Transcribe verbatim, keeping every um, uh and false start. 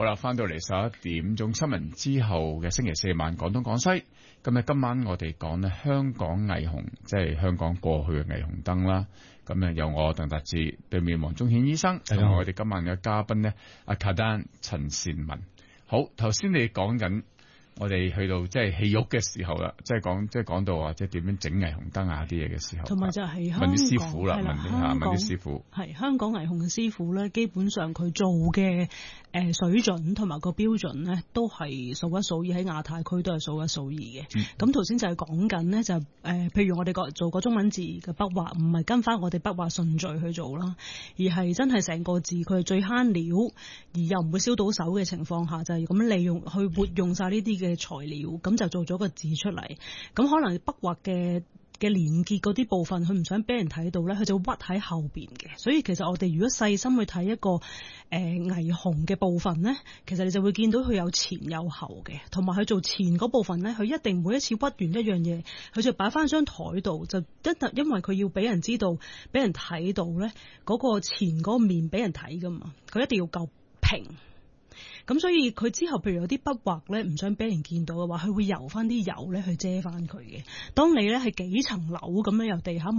好啦，翻到嚟十一點鐘新聞之後嘅星期四晚廣東廣西。咁啊，今晚我哋講呢香港霓虹，即係香港過去嘅霓虹燈啦。咁啊，有我鄧達志，對面黃宗顯醫生，同埋我哋今晚嘅嘉賓呢，阿卡丹陳善文。好，頭先你講緊。我哋去到即係戲肉嘅時候啦，即係講即係講到話即係點樣整霓虹燈啊啲嘢嘅時候， 同埋就係香港問啲師傅啦， 問啲嚇問啲師傅係香港霓虹嘅師傅咧，基本上佢做嘅誒水準同埋個標準咧，都係數一數二，喺亞太區都係數一數二嘅。咁頭先就係講緊咧，就誒、呃、譬如我哋個做個中文字嘅筆畫，唔係跟翻我哋筆畫順序去做啦，而係真係成個字佢係最慳料，而又唔會燒到手嘅情況下，就係咁利用去活用晒呢啲嘅材料，咁就做咗個字出嚟。咁可能筆畫嘅嘅連結嗰啲部分，佢唔想俾人睇到咧，佢就屈喺後邊嘅。所以其實我哋如果細心去睇一個誒霓虹嘅部分咧，其實你就會見到佢有前有後嘅，同埋佢做前嗰部分咧，佢一定每一次屈完一樣嘢，佢就擺翻張台度，就一因為佢要俾人知道，俾人睇到咧嗰個前嗰個面俾人睇噶嘛，佢一定要夠平。咁所以佢之後譬如有啲筆畫咧唔想俾人見到嘅話，佢會油翻啲油咧去遮翻佢嘅。當你咧係幾層樓咁樣由地下